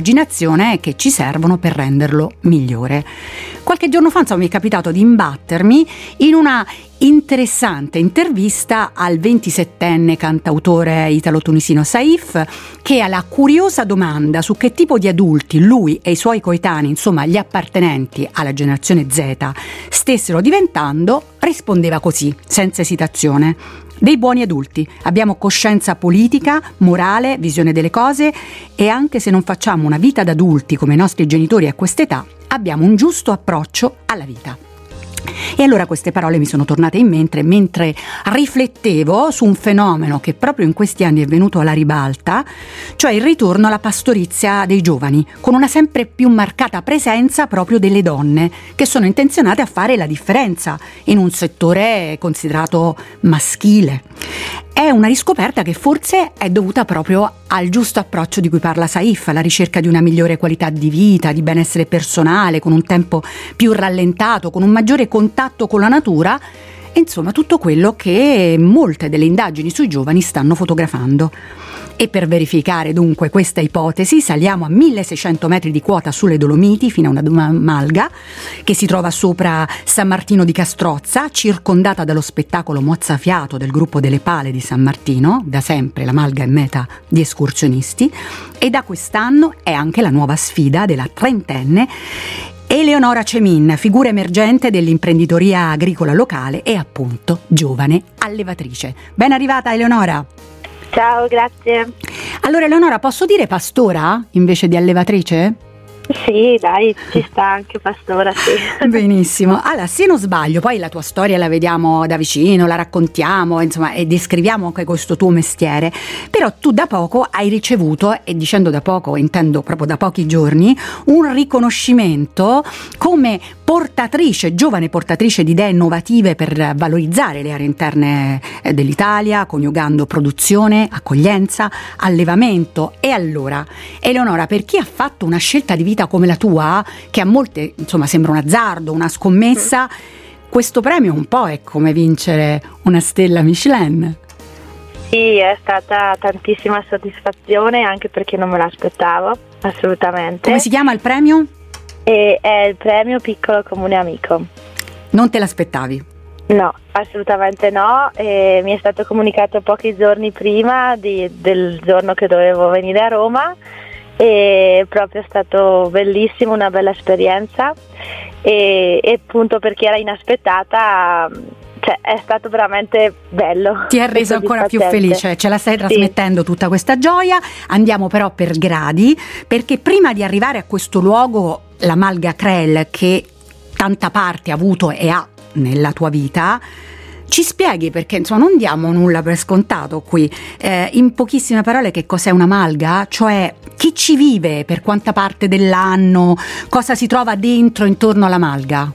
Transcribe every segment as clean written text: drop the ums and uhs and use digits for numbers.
dell'immaginazione che ci servono per renderlo migliore. Qualche giorno fa, mi è capitato di imbattermi in una interessante intervista al 27enne cantautore italo-tunisino Saif, che alla curiosa domanda su che tipo di adulti lui e i suoi coetanei, insomma gli appartenenti alla generazione Z, stessero diventando, rispondeva così, senza esitazione: dei buoni adulti, abbiamo coscienza politica, morale, visione delle cose, e anche se non facciamo una vita da adulti come i nostri genitori a quest'età, abbiamo un giusto approccio alla vita. E allora queste parole mi sono tornate in mente mentre riflettevo su un fenomeno che proprio in questi anni è venuto alla ribalta, cioè il ritorno alla pastorizia dei giovani, con una sempre più marcata presenza proprio delle donne, che sono intenzionate a fare la differenza in un settore considerato maschile. È una riscoperta che forse è dovuta proprio al giusto approccio di cui parla Saif, alla ricerca di una migliore qualità di vita, di benessere personale, con un tempo più rallentato, con un maggiore contatto con la natura, e insomma tutto quello che molte delle indagini sui giovani stanno fotografando. E per verificare dunque questa ipotesi saliamo a 1600 metri di quota sulle Dolomiti fino a una malga che si trova sopra San Martino di Castrozza, circondata dallo spettacolo mozzafiato del gruppo delle Pale di San Martino. Da sempre la malga è meta di escursionisti, e da quest'anno è anche la nuova sfida della trentenne Eleonora Cemin, figura emergente dell'imprenditoria agricola locale e appunto giovane allevatrice. Ben arrivata Eleonora! Ciao, grazie. Allora Eleonora, posso dire pastora invece di allevatrice? Sì, dai, ci sta anche pastora, sì. Benissimo. Allora, se non sbaglio, poi la tua storia la vediamo da vicino, la raccontiamo, insomma, e descriviamo anche questo tuo mestiere. Però tu da poco hai ricevuto, e dicendo da poco intendo proprio da pochi giorni, un riconoscimento come portatrice, giovane portatrice di idee innovative per valorizzare le aree interne dell'Italia, coniugando produzione, accoglienza, allevamento. E allora, Eleonora, per chi ha fatto una scelta di vita come la tua, che a molte insomma sembra un azzardo, una scommessa, questo premio un po' è come vincere una stella Michelin. Sì, è stata tantissima soddisfazione, anche perché non me l'aspettavo, assolutamente. Come si chiama il premio? È il premio Piccolo Comune Amico. Non te l'aspettavi? No, assolutamente no, mi è stato comunicato pochi giorni prima del giorno che dovevo venire a Roma, e proprio è stato bellissimo, una bella esperienza, e appunto perché era inaspettata, cioè è stato veramente bello. Ti ha reso ancora più felice, ce la stai trasmettendo tutta questa gioia. Andiamo però per gradi, perché prima di arrivare a questo luogo, la Malga Crel, che tanta parte ha avuto e ha nella tua vita, ci spieghi, perché insomma non diamo nulla per scontato qui, in pochissime parole, che cos'è una malga, cioè chi ci vive, per quanta parte dell'anno, cosa si trova dentro, intorno alla malga?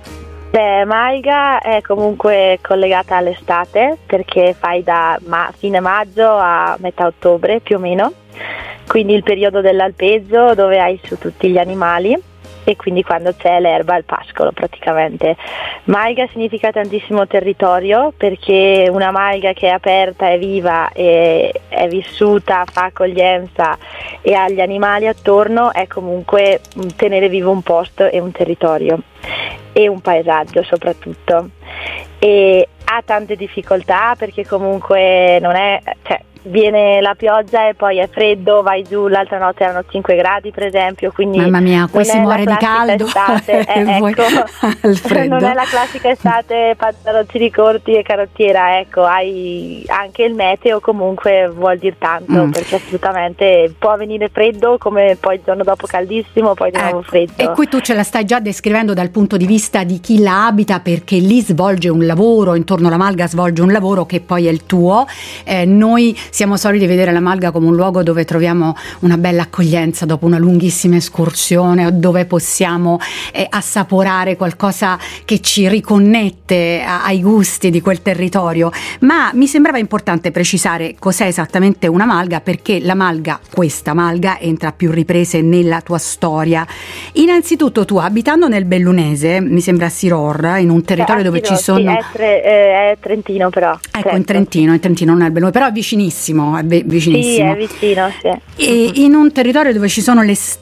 Malga è comunque collegata all'estate, perché fai da fine maggio a metà ottobre più o meno, quindi il periodo dell'alpeggio dove hai su tutti gli animali, e quindi quando c'è l'erba, il pascolo praticamente. Malga significa tantissimo territorio, perché una malga che è aperta, è viva, e è vissuta, fa accoglienza e ha gli animali attorno, è comunque tenere vivo un posto e un territorio e un paesaggio soprattutto. E ha tante difficoltà, perché comunque non è, viene la pioggia e poi è freddo, vai giù, l'altra notte erano 5 gradi per esempio, quindi mamma mia, qui si muore di caldo estate, ecco, non è la classica estate pantaloncini corti e carottiera, ecco, hai anche il meteo, comunque vuol dire tanto, perché assolutamente può venire freddo, come poi il giorno dopo caldissimo, poi di nuovo freddo. E qui tu ce la stai già descrivendo dal punto di vista di chi la abita, perché lì svolge un lavoro, intorno alla malga svolge un lavoro che poi è il tuo. Noi siamo soliti vedere la malga come un luogo dove troviamo una bella accoglienza dopo una lunghissima escursione, o dove possiamo assaporare qualcosa che ci riconnette ai gusti di quel territorio. Ma mi sembrava importante precisare cos'è esattamente una malga, perché la malga, questa malga, entra a più riprese nella tua storia. Innanzitutto, tu abitando nel Bellunese, mi sembra a Siror, in un territorio dove ci sono... Sì, è Trentino però. Ecco, in Trentino non è il Bellunese, però è vicinissimo. Sì, è vicino, sì. E in un territorio dove ci sono le